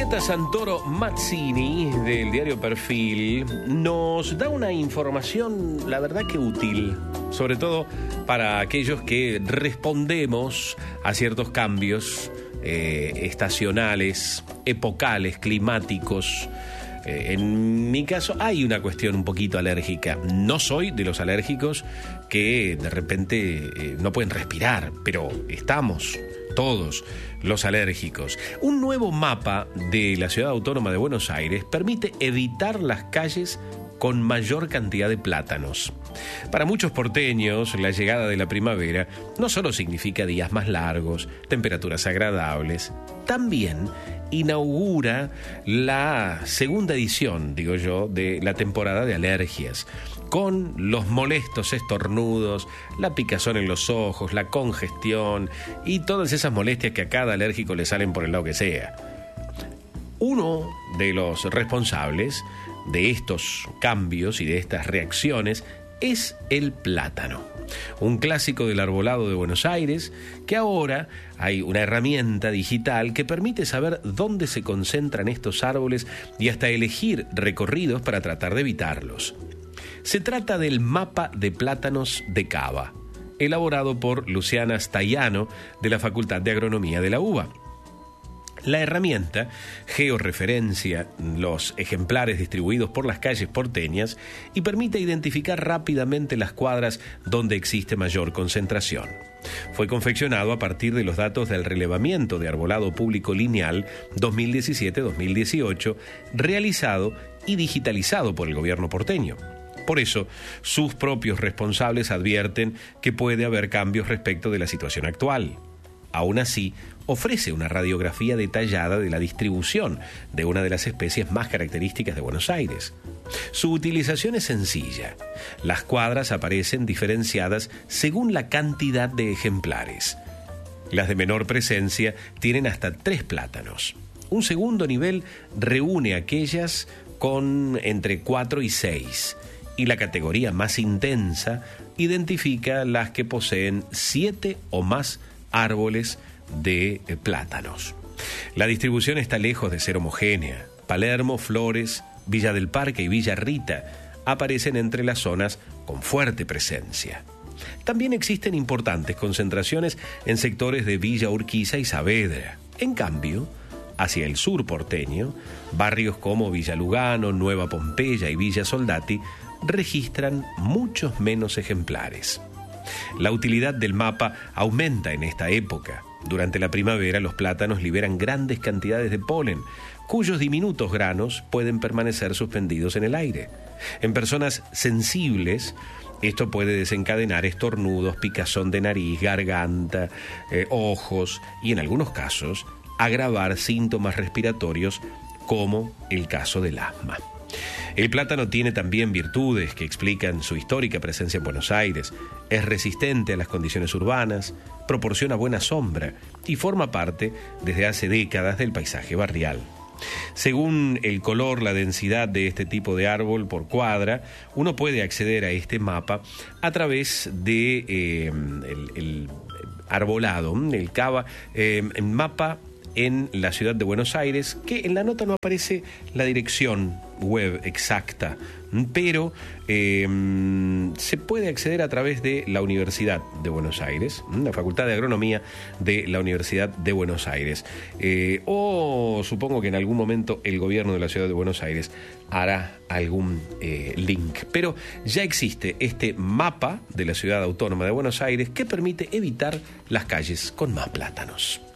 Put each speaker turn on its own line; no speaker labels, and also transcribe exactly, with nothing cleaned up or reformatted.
Giulietta Santoro Mazzini, del diario Perfil, nos da una información, la verdad que útil, sobre todo para aquellos que respondemos a ciertos cambios eh, estacionales, epocales, climáticos. Eh, en mi caso hay una cuestión un poquito alérgica. No soy de los alérgicos que de repente eh, no pueden respirar, pero estamos todos los alérgicos. Un nuevo mapa de la Ciudad Autónoma de Buenos Aires permite evitar las calles con mayor cantidad de plátanos. Para muchos porteños, la llegada de la primavera no solo significa días más largos, temperaturas agradables, también inaugura la segunda edición, digo yo, de la temporada de alergias, con los molestos estornudos, la picazón en los ojos, la congestión y todas esas molestias que a cada alérgico le salen por el lado que sea. Uno de los responsables de estos cambios y de estas reacciones es el plátano, un clásico del arbolado de Buenos Aires, que ahora hay una herramienta digital que permite saber dónde se concentran estos árboles y hasta elegir recorridos para tratar de evitarlos. Se trata del mapa de plátanos de Cava, elaborado por Luciana Staiano de la Facultad de Agronomía de la UBA. La herramienta georreferencia los ejemplares distribuidos por las calles porteñas y permite identificar rápidamente las cuadras donde existe mayor concentración. Fue confeccionado a partir de los datos del relevamiento de arbolado público lineal dos mil diecisiete dos mil dieciocho, realizado y digitalizado por el gobierno porteño. Por eso, sus propios responsables advierten que puede haber cambios respecto de la situación actual. Aún así, ofrece una radiografía detallada de la distribución de una de las especies más características de Buenos Aires. Su utilización es sencilla. Las cuadras aparecen diferenciadas según la cantidad de ejemplares. Las de menor presencia tienen hasta tres plátanos. Un segundo nivel reúne aquellas con entre cuatro y seis. Y la categoría más intensa identifica las que poseen siete o más árboles de plátanos. La distribución está lejos de ser homogénea. Palermo, Flores, Villa del Parque y Villa Rita aparecen entre las zonas con fuerte presencia. También existen importantes concentraciones en sectores de Villa Urquiza y Saavedra. En cambio, hacia el sur porteño, barrios como Villa Lugano, Nueva Pompeya y Villa Soldati registran muchos menos ejemplares. La utilidad del mapa aumenta en esta época. Durante la primavera, los plátanos liberan grandes cantidades de polen, cuyos diminutos granos pueden permanecer suspendidos en el aire. En personas sensibles, esto puede desencadenar estornudos, picazón de nariz, garganta, eh, ojos y, en algunos casos, agravar síntomas respiratorios, como el caso del asma. El plátano tiene también virtudes que explican su histórica presencia en Buenos Aires. Es resistente a las condiciones urbanas, proporciona buena sombra y forma parte desde hace décadas del paisaje barrial. Según el color, la densidad de este tipo de árbol por cuadra, uno puede acceder a este mapa a través de eh, el, el arbolado, el Cava, eh, el mapa en la ciudad de Buenos Aires, que en la nota no aparece la dirección web exacta, pero eh, se puede acceder a través de la Universidad de Buenos Aires, la Facultad de Agronomía de la Universidad de Buenos Aires, eh, o supongo que en algún momento el gobierno de la ciudad de Buenos Aires hará algún eh, link, pero ya existe este mapa de la Ciudad Autónoma de Buenos Aires que permite evitar las calles con más plátanos.